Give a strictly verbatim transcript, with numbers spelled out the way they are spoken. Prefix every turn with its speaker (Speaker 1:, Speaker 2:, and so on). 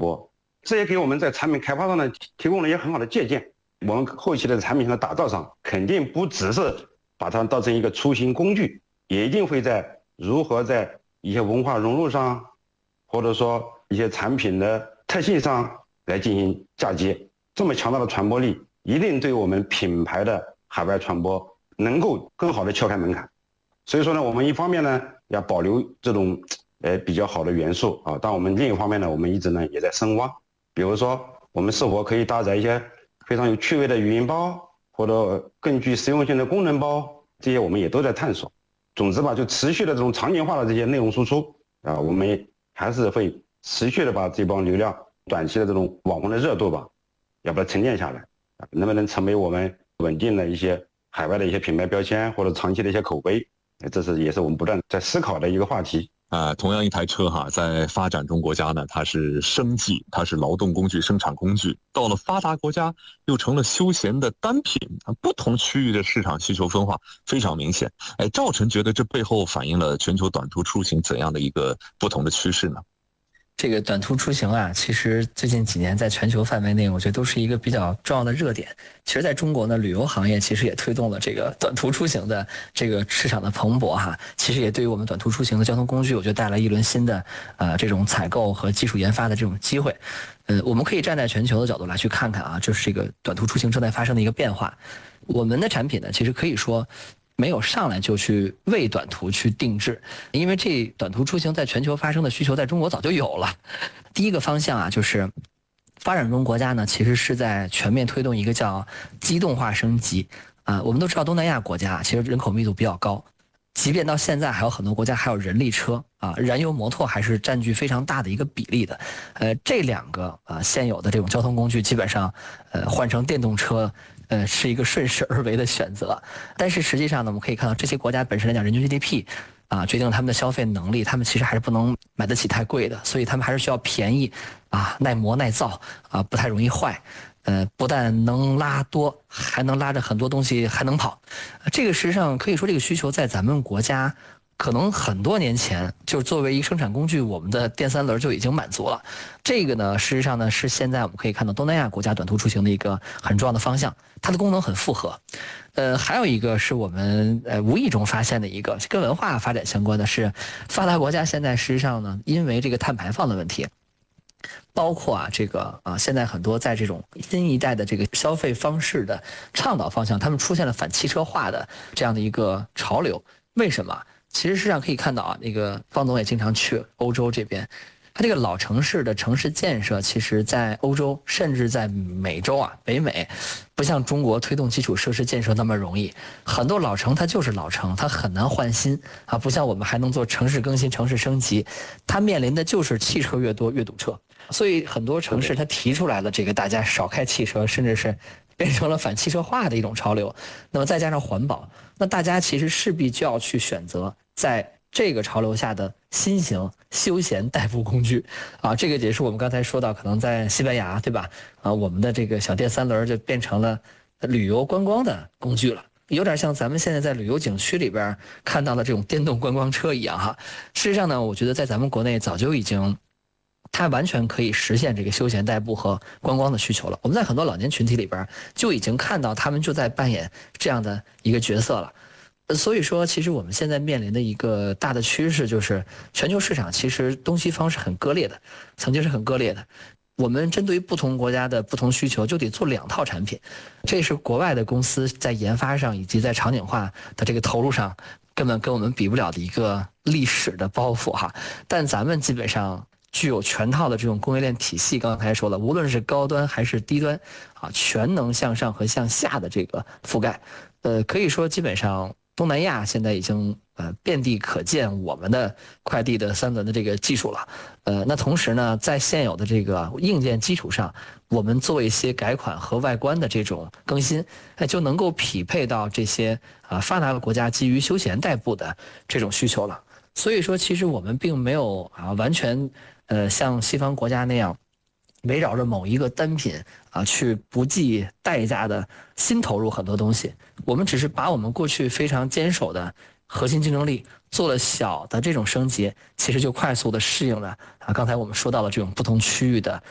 Speaker 1: 播，这也给我们在产品开发上呢提供了一些很好的借鉴。我们后期的产品的打造上，肯定不只是把它当成一个出行工具，也一定会在如何在一些文化融入上，或者说一些产品的特性上来进行嫁接。这么强大的传播力，一定对我们品牌的海外传播能够更好的敲开门槛。所以说呢，我们一方面呢要保留这种呃比较好的元素啊，但我们另一方面呢，我们一直呢也在深挖，比如说我们是否可以搭载一些非常有趣味的语音包，或者更具实用性的功能包，这些我们也都在探索。总之吧，就持续的这种场景化的这些内容输出啊，我们还是会持续的把这帮流量短期的这种网红的热度吧，要把它沉淀下来，能不能成为我们稳定的一些海外的一些品牌标签或者长期的一些口碑，这是也是我们不断在思考的一个话题。
Speaker 2: 啊，同样一台车哈，在发展中国家呢，它是生计，它是劳动工具、生产工具；到了发达国家，又成了休闲的单品。不同区域的市场需求分化非常明显。哎，赵晨觉得这背后反映了全球短途出行怎样的一个不同的趋势呢？
Speaker 3: 这个短途出行啊，其实最近几年在全球范围内，我觉得都是一个比较重要的热点。其实在中国呢，旅游行业其实也推动了这个短途出行的这个市场的蓬勃哈。其实也对于我们短途出行的交通工具，我觉得带来一轮新的呃这种采购和技术研发的这种机会。呃，我们可以站在全球的角度来去看看啊，就是这个短途出行正在发生的一个变化。我们的产品呢，其实可以说没有上来就去为短途去定制，因为这短途出行在全球发生的需求在中国早就有了。第一个方向啊，就是发展中国家呢，其实是在全面推动一个叫机动化升级。啊、呃，我们都知道东南亚国家其实人口密度比较高，即便到现在还有很多国家还有人力车啊，燃油摩托还是占据非常大的一个比例的。呃，这两个啊、呃、现有的这种交通工具基本上呃换成电动车。呃，是一个顺势而为的选择，但是实际上呢，我们可以看到这些国家本身来讲，人均 G D P 啊，决定了他们的消费能力，他们其实还是不能买得起太贵的，所以他们还是需要便宜啊，耐磨耐造啊，不太容易坏。呃，不但能拉多，还能拉着很多东西，还能跑。这个实际上可以说，这个需求在咱们国家可能很多年前就作为一个生产工具，我们的电三轮就已经满足了。这个呢，事实上呢是现在我们可以看到东南亚国家短途出行的一个很重要的方向，它的功能很复合。呃，还有一个是我们呃无意中发现的一个跟文化发展相关的是，发达国家现在实际上呢，因为这个碳排放的问题。包括啊，这个啊，现在很多在这种新一代的这个消费方式的倡导方向，他们出现了反汽车化的这样的一个潮流。为什么？其实实际上可以看到啊，那个方总也经常去欧洲这边，它这个老城市的城市建设，其实在欧洲甚至在美洲啊，北美，不像中国推动基础设施建设那么容易。很多老城它就是老城，它很难换新啊，不像我们还能做城市更新、城市升级，它面临的就是汽车越多越堵车。所以很多城市它提出来了这个大家少开汽车，甚至是变成了反汽车化的一种潮流。那么再加上环保，那大家其实势必就要去选择在这个潮流下的新型休闲代步工具啊，这个也是我们刚才说到，可能在西班牙，对吧？啊，我们的这个小电三轮就变成了旅游观光的工具了。有点像咱们现在在旅游景区里边看到的这种电动观光车一样哈。事实上呢，我觉得在咱们国内早就已经。它完全可以实现这个休闲代步和观光的需求了。我们在很多老年群体里边就已经看到他们就在扮演这样的一个角色了。所以说，其实我们现在面临的一个大的趋势就是，全球市场其实东西方是很割裂的，曾经是很割裂的。我们针对于不同国家的不同需求，就得做两套产品。这是国外的公司在研发上以及在场景化的这个投入上，根本跟我们比不了的一个历史的包袱哈。但咱们基本上。具有全套的这种供应链体系，刚才说了，无论是高端还是低端，啊，全能向上和向下的这个覆盖，呃，可以说基本上东南亚现在已经呃遍地可见我们的快递的三轮的这个技术了，呃，那同时呢，在现有的这个硬件基础上，我们做一些改款和外观的这种更新，哎，就能够匹配到这些啊发达的国家基于休闲代步的这种需求了。所以说，其实我们并没有啊完全。呃，像西方国家那样，围绕着某一个单品啊，去不计代价的新投入很多东西。我们只是把我们过去非常坚守的核心竞争力做了小的这种升级，其实就快速的适应了啊。刚才我们说到了这种不同区域的